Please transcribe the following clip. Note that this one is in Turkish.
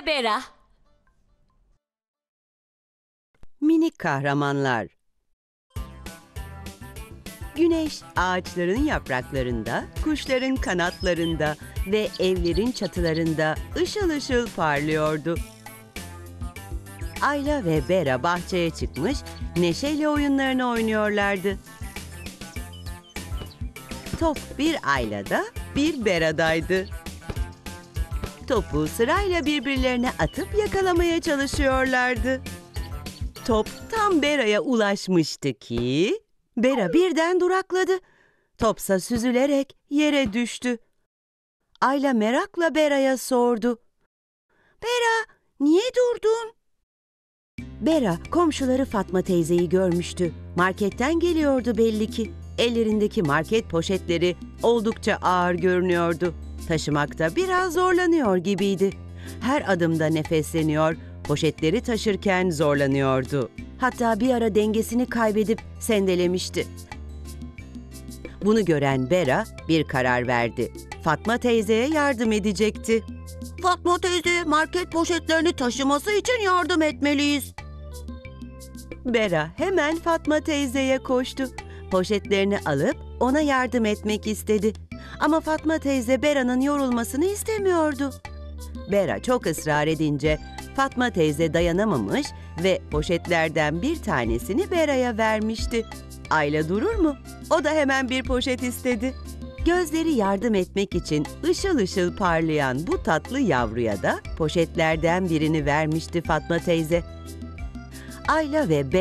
ile Bera. Minik kahramanlar. Güneş ağaçların yapraklarında, kuşların kanatlarında ve evlerin çatılarında ışıl ışıl parlıyordu. Ayla ve Bera bahçeye çıkmış, neşeyle oyunlarını oynuyorlardı. Top bir Ayla'da, bir Bera'daydı. Topu sırayla birbirlerine atıp yakalamaya çalışıyorlardı. Top tam Bera'ya ulaşmıştı ki Bera birden durakladı. Topsa süzülerek yere düştü. Ayla merakla Bera'ya sordu. "Bera, niye durdun?" Bera komşuları Fatma teyzeyi görmüştü. Marketten geliyordu belli ki. Ellerindeki market poşetleri oldukça ağır görünüyordu. Taşımakta biraz zorlanıyor gibiydi. Her adımda nefesleniyor, poşetleri taşırken zorlanıyordu. Hatta bir ara dengesini kaybedip sendelemişti. Bunu gören Bera bir karar verdi. Fatma teyzeye yardım edecekti. "Fatma teyze, market poşetlerini taşıması için yardım etmeliyiz." Bera hemen Fatma teyzeye koştu. Poşetlerini alıp ona yardım etmek istedi. Ama Fatma teyze Bera'nın yorulmasını istemiyordu. Bera çok ısrar edince Fatma teyze dayanamamış ve poşetlerden bir tanesini Bera'ya vermişti. Ayla durur mu? O da hemen bir poşet istedi. Gözleri yardım etmek için ışıl ışıl parlayan bu tatlı yavruya da poşetlerden birini vermişti Fatma teyze. Ayla ve